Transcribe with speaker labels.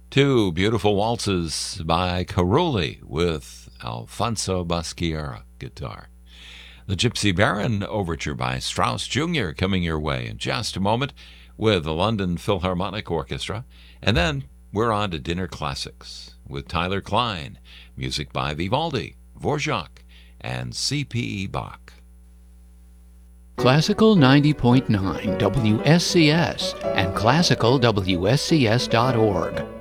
Speaker 1: Two beautiful waltzes by Carulli with Alfonso Basquiat guitar. The Gypsy Baron Overture by Strauss Jr. coming your way in just a moment with the London Philharmonic Orchestra. And then we're on to Dinner Classics with Tyler Klein, music by Vivaldi, Dvorak, and C.P.E. Bach.
Speaker 2: Classical 90.9 WSCS and classicalwscs.org.